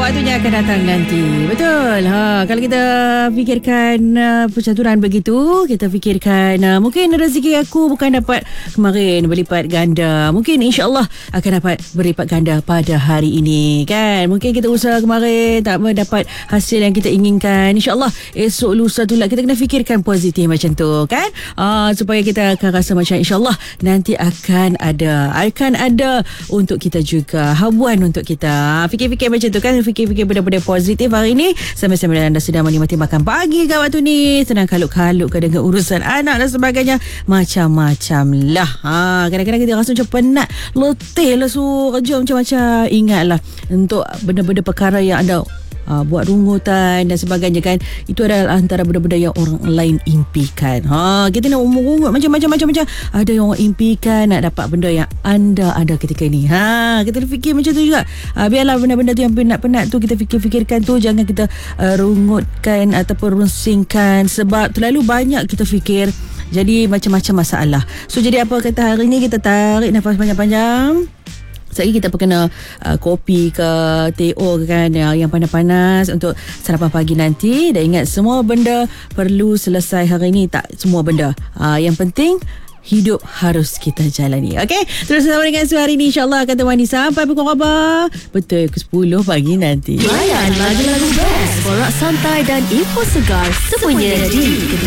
waktunya akan datang nanti. Betul. Kalau kita fikirkan percaturan begitu, kita fikirkan mungkin rezeki aku bukan dapat kemarin berlipat ganda. Mungkin insya-Allah akan dapat berlipat ganda pada hari ini, kan? Mungkin kita usaha kemarin tak mendapat hasil yang kita inginkan. Insya-Allah esok lusa tu lah kita kena fikirkan positif macam tu, kan? Supaya kita akan rasa macam insya-Allah nanti akan ada untuk kita juga, habuan untuk kita. Fikir-fikir macam tu, kan? Fikir-fikir benda-benda positif hari ni. Sama-sama anda sedang menikmati makan pagi kat waktu ni, sedang kalut-kalut ke dengan urusan anak dan sebagainya, macam-macam lah. Kadang-kadang kita rasa macam penat, letih lah kerja macam-macam. Ingatlah untuk benda-benda perkara yang anda buat rungutan dan sebagainya, kan? Itu adalah antara benda-benda yang orang lain impikan. Kita nak rungut macam-macam. Ada yang orang impikan nak dapat benda yang anda ada ketika ni. Kita fikir macam tu juga. Biarlah benda-benda tu yang penat-penat tu kita fikir-fikirkan tu, jangan kita rungutkan ataupun runsingkan, sebab terlalu banyak kita fikir jadi macam-macam masalah. So jadi apa kata hari ni, kita tarik nafas panjang-panjang. Sekali kita kena kopi ke teh ke, kan, yang panas-panas untuk sarapan pagi nanti. Dan ingat, semua benda perlu selesai hari ni. Tak semua benda. Yang penting hidup harus kita jalani. Okey, terus bersama dengan Su hari ni, insyaAllah akan temani sampai pukul berapa? Betul, ke 10 pagi nanti. Layan lagu-lagu best, borak santai dan info segar semuanya di